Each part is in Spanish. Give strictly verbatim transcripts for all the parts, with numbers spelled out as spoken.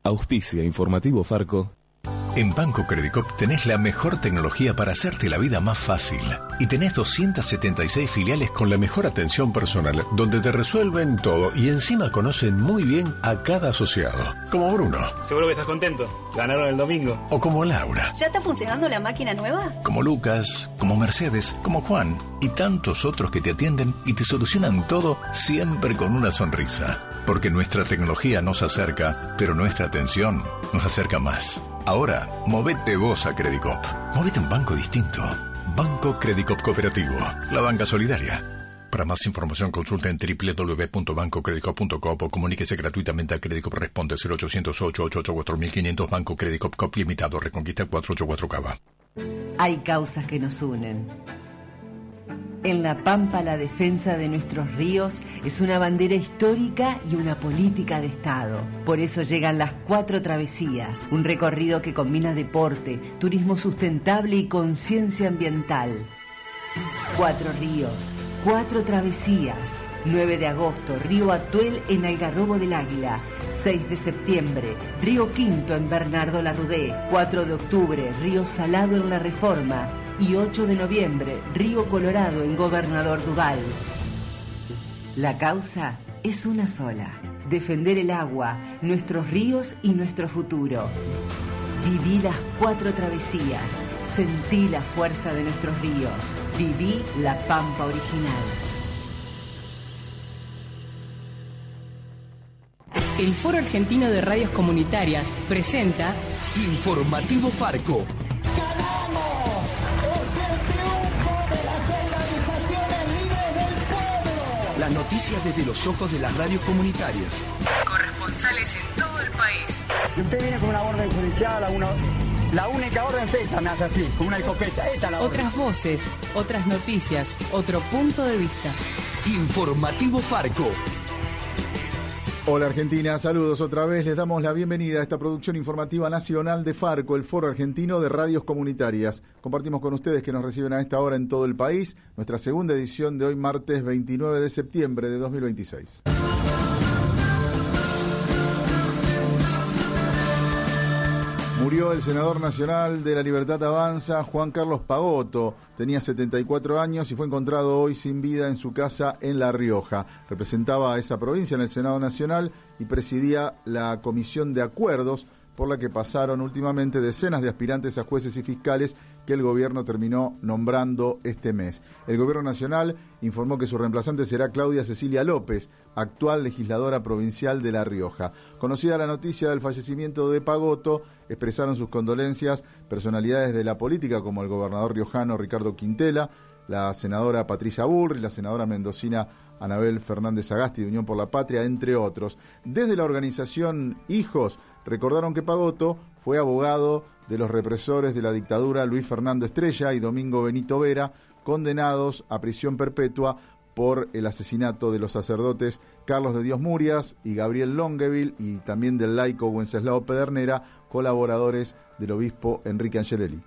Auspicia Informativo Farco. En Banco Credicop tenés la mejor tecnología para hacerte la vida más fácil. Y tenés doscientas setenta y seis filiales con la mejor atención personal, donde te resuelven todo y encima conocen muy bien a cada asociado. Como Bruno. Seguro que estás contento. Ganaron el domingo. O como Laura. ¿Ya está funcionando la máquina nueva? Como Lucas, como Mercedes, como Juan y tantos otros que te atienden y te solucionan todo siempre con una sonrisa. Porque nuestra tecnología nos acerca, pero nuestra atención nos acerca más. Ahora, movete vos a Credicop. Movete a un banco distinto. Banco Credicop Cooperativo. La banca solidaria. Para más información consulta en doble u doble u doble u punto banco credicop punto com o comuníquese gratuitamente a Credicop Responde cero ochocientos ocho ocho ocho cuatro mil quinientos Banco Credicop Cop Limitado Reconquista cuatrocientos ochenta y cuatro Cava. Hay causas que nos unen. En La Pampa, la defensa de nuestros ríos es una bandera histórica y una política de Estado. Por eso llegan las Cuatro Travesías, un recorrido que combina deporte, turismo sustentable y conciencia ambiental. Cuatro ríos, cuatro travesías. nueve de agosto, Río Atuel en Algarrobo del Águila. seis de septiembre, Río Quinto en Bernardo Larrudé. cuatro de octubre, Río Salado en La Reforma. Y ocho de noviembre, Río Colorado en Gobernador Duval. La causa es una sola: defender el agua, nuestros ríos y nuestro futuro. Viví las cuatro travesías, sentí la fuerza de nuestros ríos, viví la Pampa original. El Foro Argentino de Radios Comunitarias presenta Informativo Farco. Las noticias desde los ojos de las radios comunitarias. Corresponsales en todo el país. Y usted viene con una orden judicial, a una, la única orden es esta, me hace así, con una escopeta. Esta es la orden. Otras voces, otras noticias, otro punto de vista. Informativo Farco. Hola Argentina, saludos otra vez. Les damos la bienvenida a esta producción informativa nacional de Farco, el Foro Argentino de Radios Comunitarias. Compartimos con ustedes que nos reciben a esta hora en todo el país nuestra segunda edición de hoy, martes veintinueve de septiembre de dos mil veintiséis. Murió el senador nacional de La Libertad Avanza, Juan Carlos Pagotto. Tenía setenta y cuatro años y fue encontrado hoy sin vida en su casa en La Rioja. Representaba a esa provincia en el Senado Nacional y presidía la Comisión de Acuerdos, por la que pasaron últimamente decenas de aspirantes a jueces y fiscales que el gobierno terminó nombrando este mes. El gobierno nacional informó que su reemplazante será Claudia Cecilia López, actual legisladora provincial de La Rioja. Conocida la noticia del fallecimiento de Pagotto, expresaron sus condolencias personalidades de la política como el gobernador riojano Ricardo Quintela, la senadora Patricia Bullrich, la senadora mendocina Anabel Fernández Sagasti de Unión por la Patria, entre otros. Desde la organización Hijos recordaron que Pagotto fue abogado de los represores de la dictadura Luis Fernando Estrella y Domingo Benito Vera, condenados a prisión perpetua por el asesinato de los sacerdotes Carlos de Dios Murias y Gabriel Longueville, y también del laico Wenceslao Pedernera, colaboradores del obispo Enrique Angelelli.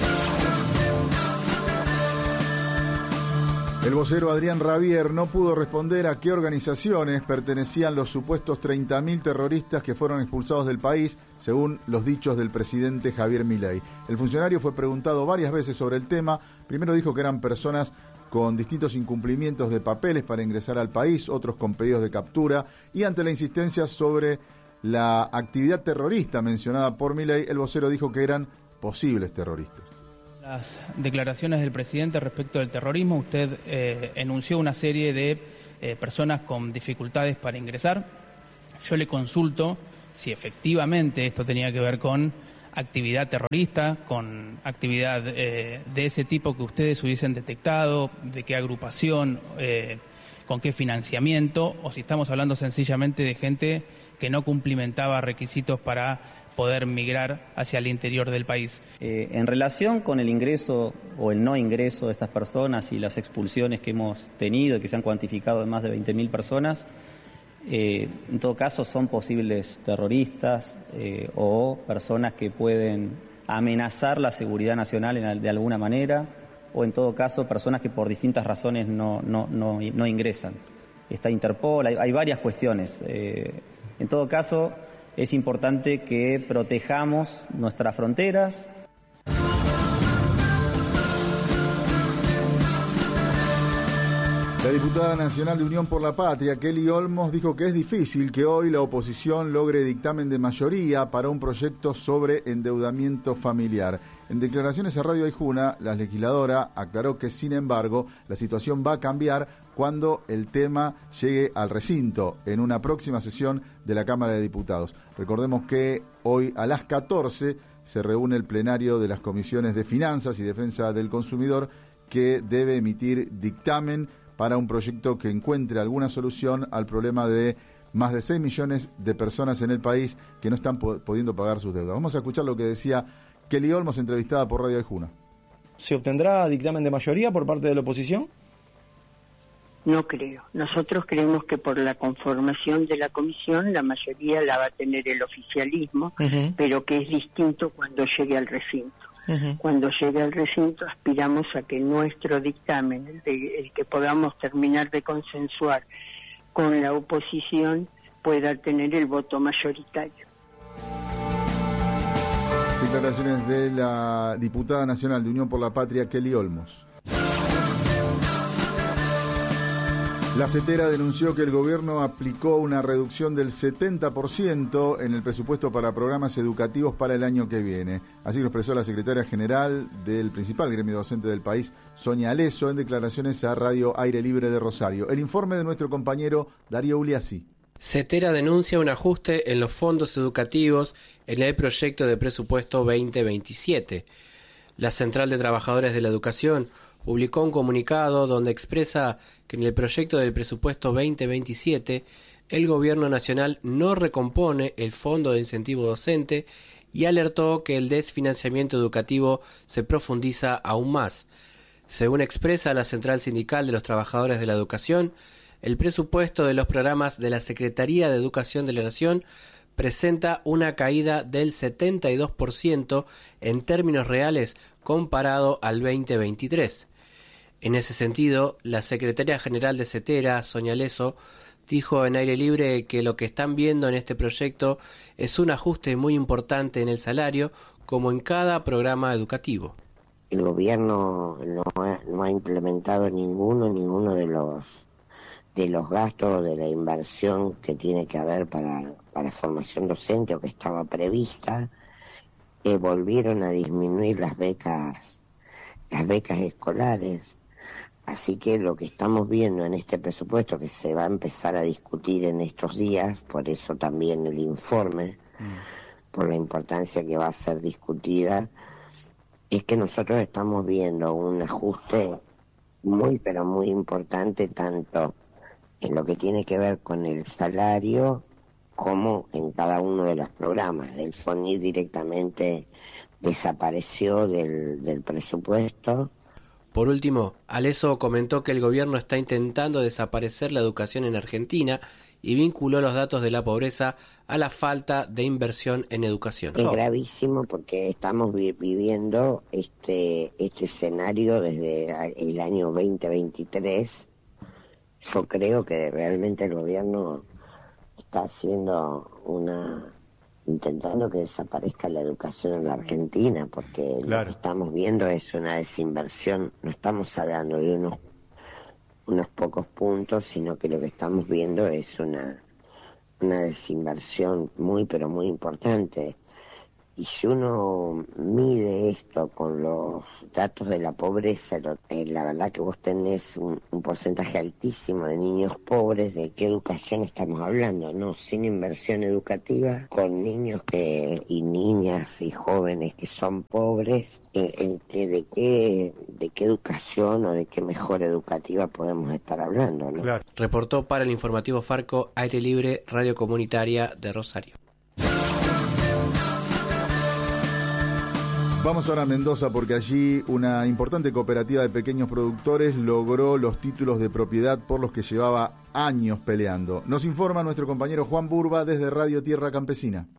El vocero Adrián Rabier no pudo responder a qué organizaciones pertenecían los supuestos treinta mil terroristas que fueron expulsados del país, según los dichos del presidente Javier Milei. El funcionario fue preguntado varias veces sobre el tema. Primero dijo que eran personas con distintos incumplimientos de papeles para ingresar al país, otros con pedidos de captura, y ante la insistencia sobre la actividad terrorista mencionada por Milei, el vocero dijo que eran posibles terroristas. Las declaraciones del presidente respecto del terrorismo, usted eh, enunció una serie de eh, personas con dificultades para ingresar. Yo le consulto si efectivamente esto tenía que ver con actividad terrorista, con actividad eh, de ese tipo que ustedes hubiesen detectado, de qué agrupación, eh, con qué financiamiento, o si estamos hablando sencillamente de gente que no cumplimentaba requisitos para poder migrar hacia el interior del país. Eh, en relación con el ingreso o el no ingreso de estas personas y las expulsiones que hemos tenido, que se han cuantificado en más de veinte mil personas, eh, en todo caso son posibles terroristas eh, o personas que pueden amenazar la seguridad nacional en, de alguna manera, o en todo caso personas que por distintas razones no, no, no, no ingresan. Está Interpol, hay, hay varias cuestiones. Eh, en todo caso, es importante que protejamos nuestras fronteras. La diputada nacional de Unión por la Patria, Kelly Olmos, dijo que es difícil que hoy la oposición logre dictamen de mayoría para un proyecto sobre endeudamiento familiar. En declaraciones a Radio Aijuna, la legisladora aclaró que, sin embargo, la situación va a cambiar cuando el tema llegue al recinto en una próxima sesión de la Cámara de Diputados. Recordemos que hoy a las catorce se reúne el plenario de las comisiones de Finanzas y Defensa del Consumidor, que debe emitir dictamen para un proyecto que encuentre alguna solución al problema de más de seis millones de personas en el país que no están po- pudiendo pagar sus deudas. Vamos a escuchar lo que decía Kelly Olmos, entrevistada por Radio Aijuna. ¿Se obtendrá dictamen de mayoría por parte de la oposición? No creo. Nosotros creemos que por la conformación de la comisión la mayoría la va a tener el oficialismo, uh-huh. pero que es distinto cuando llegue al recinto. Uh-huh. Cuando llegue al recinto aspiramos a que nuestro dictamen, el, de, el que podamos terminar de consensuar con la oposición, pueda tener el voto mayoritario. Declaraciones de la diputada nacional de Unión por la Patria, Kelly Olmos. La CETERA denunció que el gobierno aplicó una reducción del setenta por ciento en el presupuesto para programas educativos para el año que viene. Así lo expresó la secretaria general del principal gremio docente del país, Sonia Aleso, en declaraciones a Radio Aire Libre de Rosario. El informe de nuestro compañero Darío Uliassi. CETERA denuncia un ajuste en los fondos educativos en el proyecto de presupuesto veinte veintisiete. La Central de Trabajadores de la Educación publicó un comunicado donde expresa que en el proyecto del presupuesto veinte veintisiete el Gobierno Nacional no recompone el Fondo de Incentivo Docente y alertó que el desfinanciamiento educativo se profundiza aún más. Según expresa la Central Sindical de los Trabajadores de la Educación, el presupuesto de los programas de la Secretaría de Educación de la Nación presenta una caída del setenta y dos por ciento en términos reales comparado al veinte veintitrés. En ese sentido, la secretaria general de CETERA, Sonia Aleso, dijo en Aire Libre que lo que están viendo en este proyecto es un ajuste muy importante en el salario, como en cada programa educativo. El gobierno no ha, no ha implementado ninguno, ninguno de los de los gastos de la inversión que tiene que haber para, para formación docente o que estaba prevista. Eh, volvieron a disminuir las becas, las becas escolares. Así que lo que estamos viendo en este presupuesto, que se va a empezar a discutir en estos días, por eso también el informe, mm. por la importancia que va a ser discutida, es que nosotros estamos viendo un ajuste muy, pero muy importante, tanto en lo que tiene que ver con el salario como en cada uno de los programas. El FONIT directamente desapareció del, del presupuesto. Por último, Aleso comentó que el gobierno está intentando desaparecer la educación en Argentina y vinculó los datos de la pobreza a la falta de inversión en educación. Es gravísimo porque estamos vi- viviendo este, este escenario desde el año veinte veintitrés. Yo creo que realmente el gobierno está haciendo una... intentando que desaparezca la educación en la Argentina, porque claro. Lo que estamos viendo es una desinversión. No estamos hablando de unos unos pocos puntos, sino que lo que estamos viendo es una una desinversión muy pero muy importante. Y si uno mide esto con los datos de la pobreza, lo, eh, la verdad que vos tenés un, un porcentaje altísimo de niños pobres. ¿De qué educación estamos hablando? No, sin inversión educativa, con niños que y niñas y jóvenes que son pobres. Eh, en que de qué de qué educación o de qué mejora educativa podemos estar hablando, ¿no? Claro. Reportó para el informativo Farco, Aire Libre, Radio Comunitaria de Rosario. Vamos ahora a Mendoza porque allí una importante cooperativa de pequeños productores logró los títulos de propiedad por los que llevaba años peleando. Nos informa nuestro compañero Juan Burba desde Radio Tierra Campesina.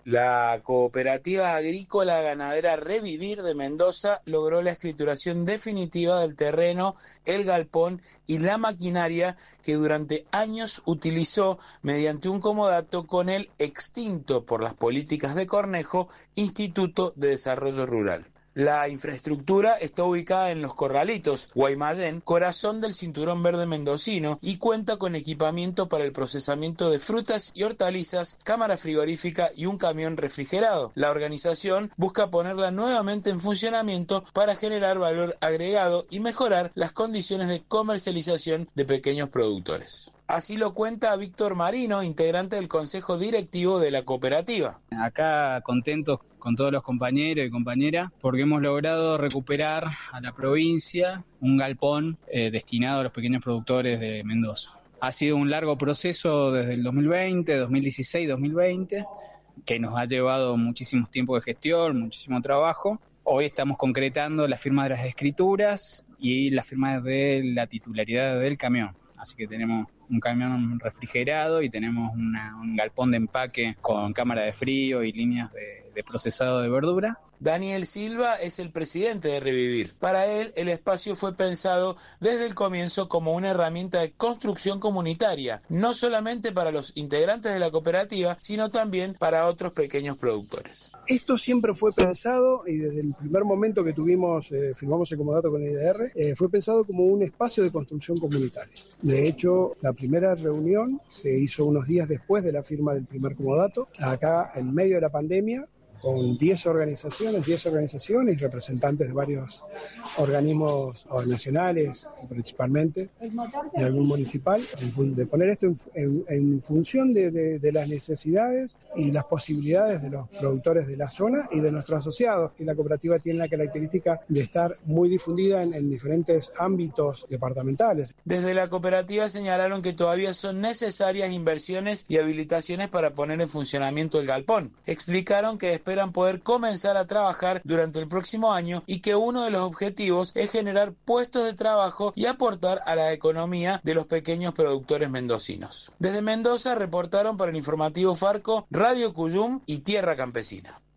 La Cooperativa Agrícola Ganadera Revivir de Mendoza logró la escrituración definitiva del terreno, el galpón y la maquinaria que durante años utilizó mediante un comodato con el extinto por las políticas de Cornejo Instituto de Desarrollo Rural. La infraestructura está ubicada en Los Corralitos, Guaymallén, corazón del cinturón verde mendocino, y cuenta con equipamiento para el procesamiento de frutas y hortalizas, cámara frigorífica y un camión refrigerado. La organización busca ponerla nuevamente en funcionamiento para generar valor agregado y mejorar las condiciones de comercialización de pequeños productores. Así lo cuenta Víctor Marino, integrante del Consejo Directivo de la cooperativa. Acá contentos con todos los compañeros y compañeras porque hemos logrado recuperar a la provincia un galpón eh, destinado a los pequeños productores de Mendoza. Ha sido un largo proceso desde el dos mil veinte, dos mil dieciséis, dos mil veinte, que nos ha llevado muchísimo tiempo de gestión, muchísimo trabajo. Hoy estamos concretando la firma de las escrituras y la firma de la titularidad del camión. Así que tenemos un camión refrigerado y tenemos una, un galpón de empaque con cámara de frío y líneas de, de procesado de verdura. Daniel Silva es el presidente de Revivir. Para él, el espacio fue pensado desde el comienzo como una herramienta de construcción comunitaria, no solamente para los integrantes de la cooperativa, sino también para otros pequeños productores. Esto siempre fue pensado, y desde el primer momento que tuvimos, eh, firmamos el comodato con el I D R, eh, fue pensado como un espacio de construcción comunitaria. De hecho, la primera reunión se hizo unos días después de la firma del primer comodato, acá en medio de la pandemia, con diez organizaciones, diez organizaciones y representantes de varios organismos nacionales, principalmente, y algún municipal, de poner esto en, en, en función de, de, de las necesidades y las posibilidades de los productores de la zona y de nuestros asociados, que la cooperativa tiene la característica de estar muy difundida en, en diferentes ámbitos departamentales. Desde la cooperativa señalaron que todavía son necesarias inversiones y habilitaciones para poner en funcionamiento el galpón. Explicaron que después esperan poder comenzar a trabajar durante el próximo año y que uno de los objetivos es generar puestos de trabajo y aportar a la economía de los pequeños productores mendocinos. Desde Mendoza reportaron para el informativo Farco, Radio Cuyum y Tierra Campesina.